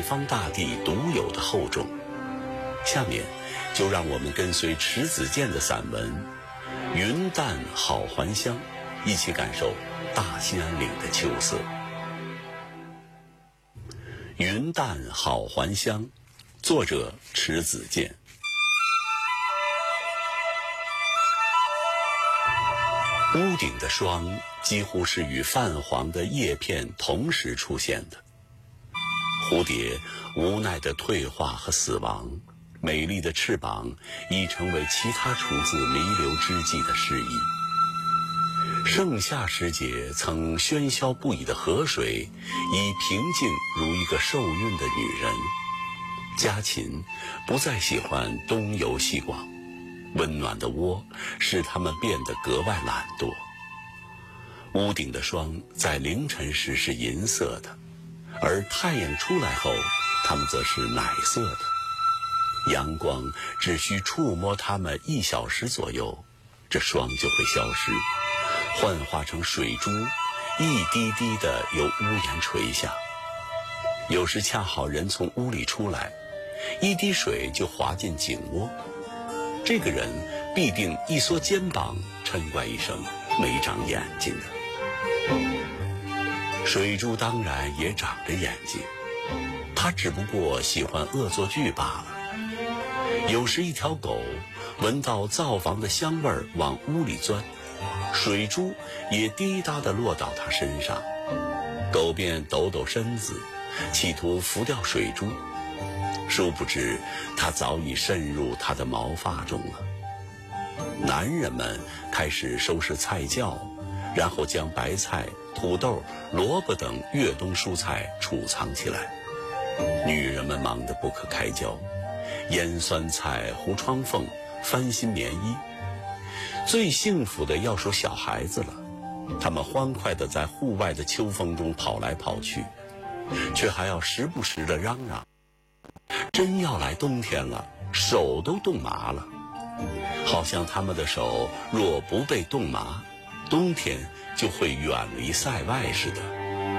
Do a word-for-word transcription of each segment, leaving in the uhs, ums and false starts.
方大地独有的厚重。下面就让我们跟随迟子建的散文《云淡好还乡》，一起感受大兴安岭的秋色。云淡好还乡，作者迟子建。屋顶的霜几乎是与泛黄的叶片同时出现的。蝴蝶无奈的退化和死亡，美丽的翅膀已成为其他厨子弥留之际的诗意。盛夏时节曾喧嚣不已的河水，已平静如一个受孕的女人。家禽不再喜欢东游西逛，温暖的窝使它们变得格外懒惰。屋顶的霜在凌晨时是银色的，而太阳出来后，它们则是奶色的。阳光只需触摸它们一小时左右，这霜就会消失，幻化成水珠，一滴滴地由屋檐垂下。有时恰好人从屋里出来，一滴水就滑进井窝，这个人必定一缩肩膀，嗔怪一声没长眼睛的。水珠当然也长着眼睛，它只不过喜欢恶作剧罢了。有时一条狗闻到灶房的香味儿往屋里钻，水珠也滴答地落到它身上，狗便抖抖身子，企图拂掉水珠，殊不知它早已渗入它的毛发中了。男人们开始收拾菜窖，然后将白菜、土豆、萝卜等越冬蔬菜储藏起来。女人们忙得不可开交，腌酸菜、糊窗凤、翻新棉衣。最幸福的要数小孩子了，他们欢快地在户外的秋风中跑来跑去，却还要时不时地嚷嚷，真要来冬天了，手都冻麻了。好像他们的手若不被冻麻，冬天就会远离塞外似的。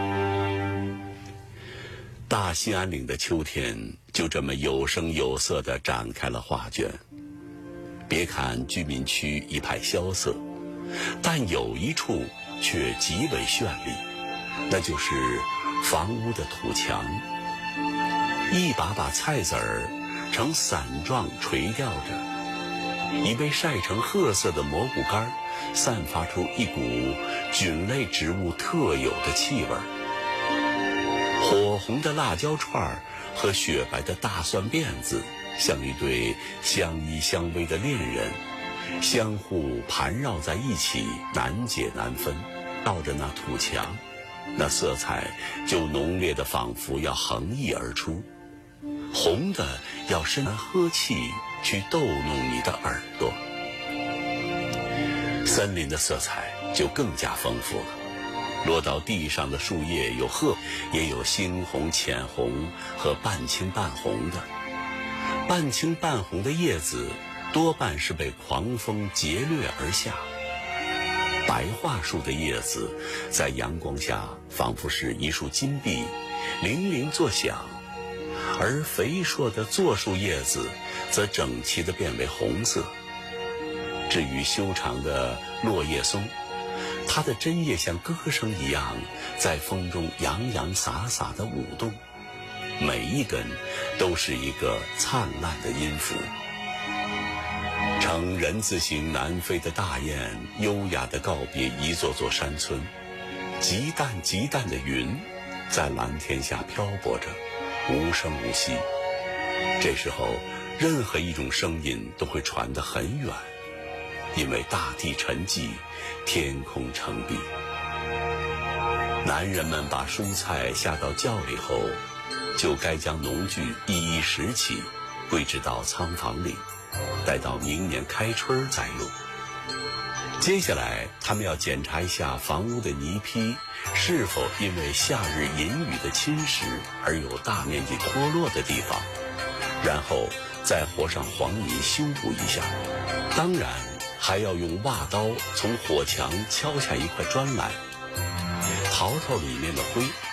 大兴安岭的秋天就这么有声有色地展开了画卷。别看居民区一派萧瑟，但有一处却极为绚丽，那就是房屋的土墙。一把把菜籽儿呈伞状垂吊着，已被晒成褐色的蘑菇干散发出一股菌类植物特有的气味。火红的辣椒串和雪白的大蒜辫子像一对相依相偎的恋人，相互盘绕在一起，难解难分。照着那土墙，那色彩就浓烈的仿佛要横溢而出，红的要深含呵气去逗弄你的耳朵。森林的色彩就更加丰富了，落到地上的树叶有褐，也有猩红、浅红和半青半红的。半青半红的叶子多半是被狂风劫掠而下。白桦树的叶子在阳光下仿佛是一束金币，铃铃作响，而肥硕的柞树叶子则整齐地变为红色。至于修长的落叶松，它的针叶像歌声一样在风中洋洋洒洒地舞动，每一根都是一个灿烂的音符。呈人字形南飞的大雁优雅地告别一座座山村，极淡极淡的云在蓝天下漂泊着，无声无息。这时候任何一种声音都会传得很远，因为大地沉寂，天空澄碧。男人们把蔬菜下到窖里后，就该将农具一一拾起，归置到仓房里，待到明年开春再用。接下来他们要检查一下房屋的泥坯是否因为夏日阴雨的侵蚀而有大面积脱落的地方，然后再和上黄泥修补一下。当然还要用挖刀从火墙敲下一块砖来，淘淘里面的灰，